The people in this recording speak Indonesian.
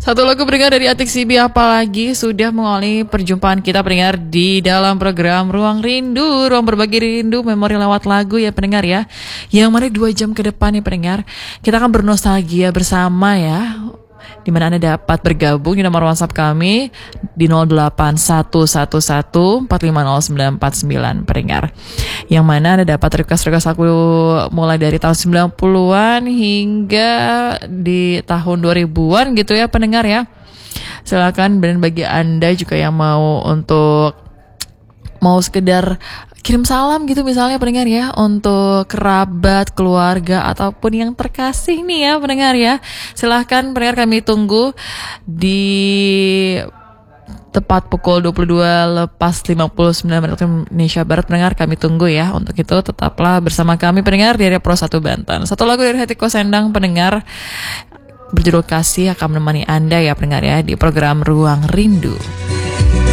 Satu lagu pendengar dari Atik Sibi apalagi sudah mengawali perjumpaan kita pendengar di dalam program Ruang Rindu, ruang berbagi rindu, memori lewat lagu ya pendengar ya. Yang mana 2 jam ke depan nih pendengar, kita akan bernostalgia bersama ya. Di mana Anda dapat bergabung di nomor WhatsApp kami di 08111450949 pendengar. Yang mana Anda dapat request-request aku mulai dari tahun 90-an hingga di tahun 2000-an gitu ya pendengar ya. Silakan, dan bagi Anda juga yang mau sekedar kirim salam gitu misalnya pendengar ya, untuk kerabat, keluarga ataupun yang terkasih nih ya pendengar ya. Silahkan pendengar, kami tunggu di tepat pukul 22:59 Indonesia Barat pendengar, kami tunggu ya. Untuk itu tetaplah bersama kami pendengar di Pro 1 Banten. Satu lagu dari Hetiko Sendang pendengar berjudul Kasih akan menemani Anda ya pendengar ya di program Ruang Rindu.